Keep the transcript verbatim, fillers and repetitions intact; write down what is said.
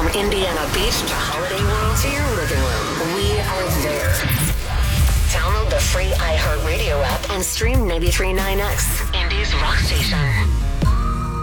Indiana Beach to Holiday World to your living room. We are there. Download the free iHeartRadio app and stream ninety-three point nine X, Indy's rock station.